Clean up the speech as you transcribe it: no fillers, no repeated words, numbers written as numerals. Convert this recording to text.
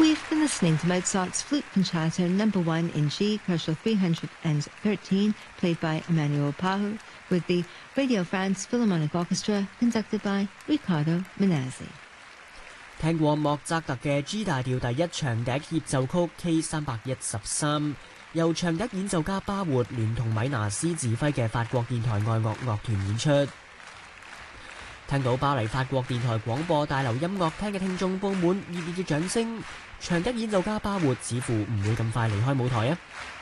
We've been listening to Mozart's Flute Concerto No. 1 in G, Koszul 313, played by Emmanuel Pahud, with the Radio France Philharmonic Orchestra, conducted by Riccardo Minazzi. 聽過莫扎特嘅 G 大調第一長笛協奏曲 K313，由長笛演奏家巴活聯同米拿斯指揮嘅法國電台愛樂樂團演出。聽到巴黎法國電台廣播大樓音樂廳嘅聽眾佈滿熱烈嘅掌聲，長笛演奏家巴活似乎唔會咁快離開舞台啊！